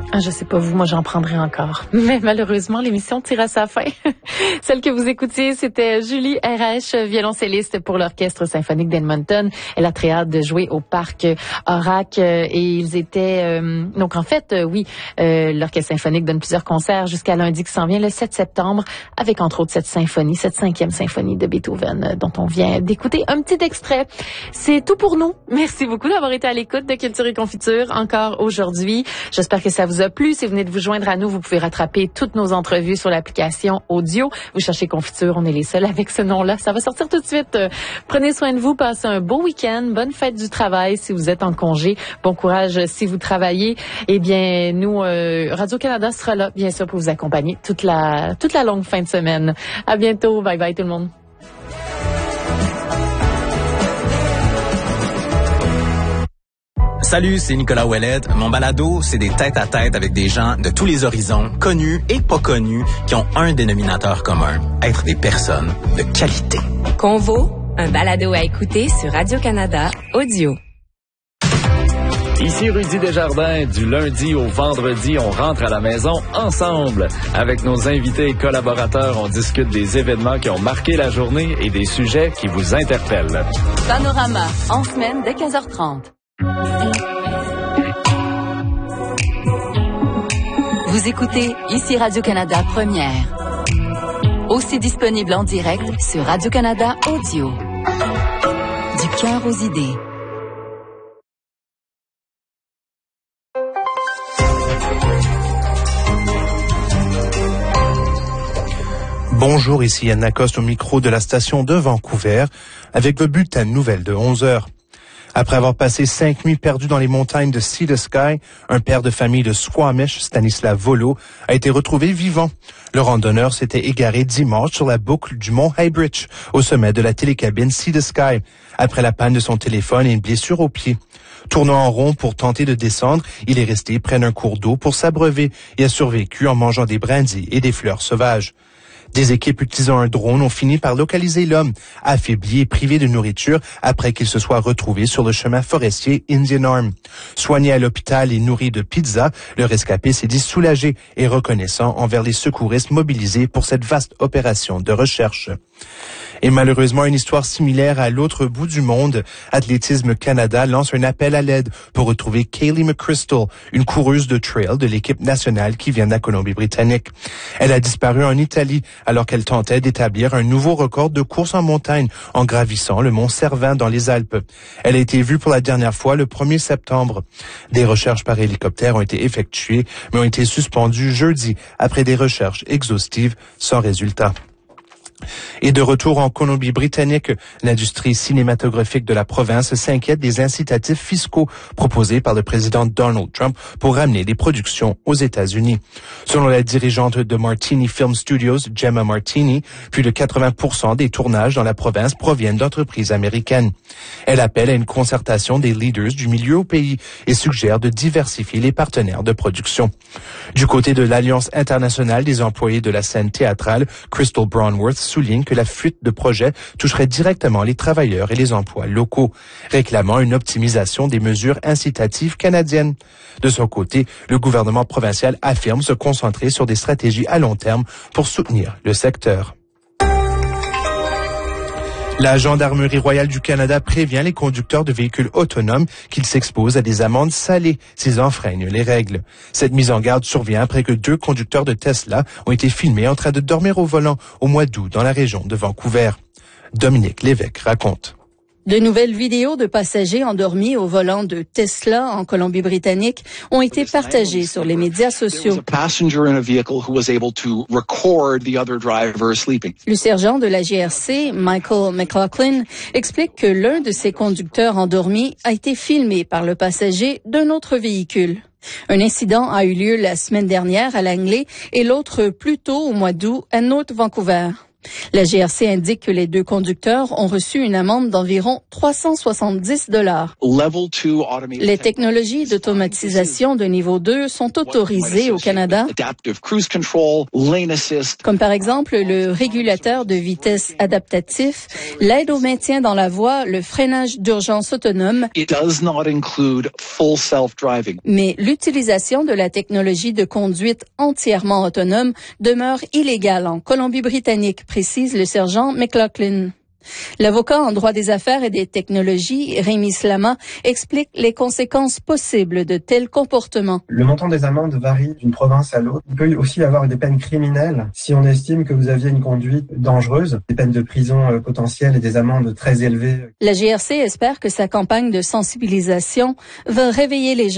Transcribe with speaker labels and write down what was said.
Speaker 1: Ah, je sais pas vous, moi j'en prendrai encore. Mais malheureusement, l'émission tire à sa fin. Celle que vous écoutiez, c'était Julie RH, violoncelliste pour l'Orchestre symphonique d'Edmonton. Elle a très hâte de jouer au Parc Horac. Et ils étaient... donc en fait, oui, l'Orchestre symphonique donne plusieurs concerts jusqu'à lundi qui s'en vient, le 7 septembre, avec entre autres cette symphonie, cette 5e symphonie de Beethoven dont on vient d'écouter un petit extrait. C'est tout pour nous. Merci beaucoup d'avoir été à l'écoute de Culture et Confiture encore aujourd'hui. J'espère que ça vous a plu. Si vous venez de vous joindre à nous, vous pouvez rattraper toutes nos entrevues sur l'application audio. Vous cherchez Confiture, on est les seuls avec ce nom-là. Ça va sortir tout de suite. Prenez soin de vous, passez un beau week-end, bonne fête du travail si vous êtes en congé. Bon courage si vous travaillez. Eh bien, nous, Radio-Canada sera là, bien sûr, pour vous accompagner toute la longue fin de semaine. À bientôt. Bye bye tout le monde.
Speaker 2: Salut, c'est Nicolas Ouellet. Mon balado, c'est des tête-à-tête avec des gens de tous les horizons, connus et pas connus, qui ont un dénominateur commun, être des personnes de qualité.
Speaker 3: Convo, un balado à écouter sur Radio-Canada Audio.
Speaker 4: Ici Rudy Desjardins, du lundi au vendredi, on rentre à la maison ensemble. Avec nos invités et collaborateurs, on discute des événements qui ont marqué la journée et des sujets qui vous interpellent.
Speaker 5: Panorama, en semaine dès 15h30. Vous écoutez ici Radio-Canada Première. Aussi disponible en direct sur Radio-Canada Audio. Du cœur aux idées.
Speaker 6: Bonjour, ici Yann Lacoste au micro de la station de Vancouver avec le bulletin de nouvelles de 11 heures. Après avoir passé 5 nuits perdues dans les montagnes de Sea to Sky, un père de famille de Squamish, Stanislav Volo, a été retrouvé vivant. Le randonneur s'était égaré dimanche sur la boucle du mont Highbridge, au sommet de la télécabine Sea to Sky, après la panne de son téléphone et une blessure au pied. Tournant en rond pour tenter de descendre, il est resté près d'un cours d'eau pour s'abreuver et a survécu en mangeant des brindilles et des fleurs sauvages. Des équipes utilisant un drone ont fini par localiser l'homme, affaibli et privé de nourriture après qu'il se soit retrouvé sur le chemin forestier Indian Arm. Soigné à l'hôpital et nourri de pizza, le rescapé s'est dit soulagé et reconnaissant envers les secouristes mobilisés pour cette vaste opération de recherche. Et malheureusement, une histoire similaire à l'autre bout du monde. Athlétisme Canada lance un appel à l'aide pour retrouver Kaylee McChrystal, une coureuse de trail de l'équipe nationale qui vient de la Colombie-Britannique. Elle a disparu en Italie alors qu'elle tentait d'établir un nouveau record de course en montagne en gravissant le mont Cervin dans les Alpes. Elle a été vue pour la dernière fois le 1er septembre. Des recherches par hélicoptère ont été effectuées, mais ont été suspendues jeudi après des recherches exhaustives sans résultat. Et de retour en Colombie-Britannique, l'industrie cinématographique de la province s'inquiète des incitatifs fiscaux proposés par le président Donald Trump pour ramener les productions aux États-Unis. Selon la dirigeante de Martini Film Studios, Gemma Martini, plus de 80% des tournages dans la province proviennent d'entreprises américaines. Elle appelle à une concertation des leaders du milieu au pays et suggère de diversifier les partenaires de production. Du côté de l'Alliance internationale des employés de la scène théâtrale, Crystal Brownworth souligne que la fuite de projets toucherait directement les travailleurs et les emplois locaux, réclamant une optimisation des mesures incitatives canadiennes. De son côté, le gouvernement provincial affirme se concentrer sur des stratégies à long terme pour soutenir le secteur. La Gendarmerie royale du Canada prévient les conducteurs de véhicules autonomes qu'ils s'exposent à des amendes salées s'ils enfreignent les règles. Cette mise en garde survient après que 2 conducteurs de Tesla ont été filmés en train de dormir au volant au mois d'août dans la région de Vancouver. Dominique Lévesque raconte.
Speaker 7: De nouvelles vidéos de passagers endormis au volant de Tesla en Colombie-Britannique ont été partagées sur les médias sociaux. Le sergent de la GRC, Michael McLaughlin, explique que l'un de ses conducteurs endormis a été filmé par le passager d'un autre véhicule. Un incident a eu lieu la semaine dernière à Langley et l'autre plus tôt au mois d'août à North Vancouver. La GRC indique que les deux conducteurs ont reçu une amende d'environ $370. Les technologies d'automatisation de niveau 2 sont autorisées au Canada, comme par exemple le régulateur de vitesse adaptatif, l'aide au maintien dans la voie, le freinage d'urgence autonome, mais l'utilisation de la technologie de conduite entièrement autonome demeure illégale en Colombie-Britannique, précise le sergent McLaughlin. L'avocat en droit des affaires et des technologies, Rémi Slama, explique les conséquences possibles de tels comportements.
Speaker 8: Le montant des amendes varie d'une province à l'autre. Il peut aussi y avoir des peines criminelles si on estime que vous aviez une conduite dangereuse, des peines de prison potentielles et des amendes très élevées.
Speaker 7: La GRC espère que sa campagne de sensibilisation va réveiller les gens